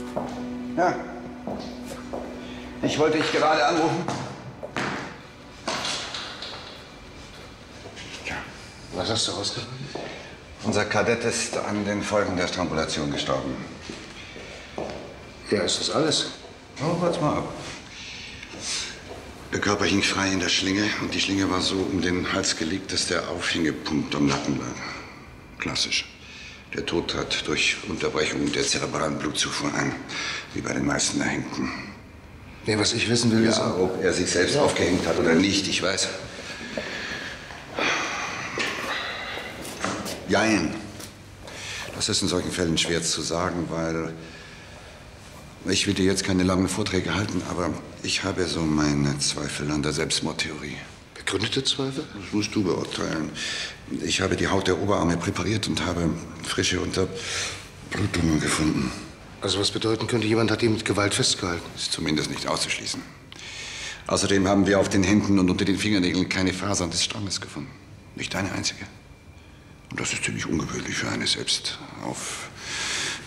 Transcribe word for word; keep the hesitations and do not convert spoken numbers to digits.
Ja. Ich wollte dich gerade anrufen. Ja. Was hast du rausgefunden? Unser Kadett ist an den Folgen der Strangulation gestorben. Ja, ist das alles? Oh, warte mal ab. Der Körper hing frei in der Schlinge und die Schlinge war so um den Hals gelegt, dass der Aufhängepunkt am Nacken lag. Klassisch. Der Tod trat durch Unterbrechung der zerebralen Blutzufuhr ein, wie bei den meisten Erhängten. Nee, was ich wissen will, Ja, ist... ob er sich selbst aufgehängt hat oder nicht, ich weiß. Jein. Das ist in solchen Fällen schwer zu sagen, weil... Ich will dir jetzt keine langen Vorträge halten, aber ich habe so meine Zweifel an der Selbstmordtheorie. Begründete Zweifel? Das musst du beurteilen. Ich habe die Haut der Oberarme präpariert und habe frische Unterblutungen gefunden. Also was bedeuten könnte, jemand hat ihn mit Gewalt festgehalten? Ist zumindest nicht auszuschließen. Außerdem haben wir auf den Händen und unter den Fingernägeln keine Fasern des Strammes gefunden. Nicht eine einzige. Und das ist ziemlich ungewöhnlich für eine selbst auf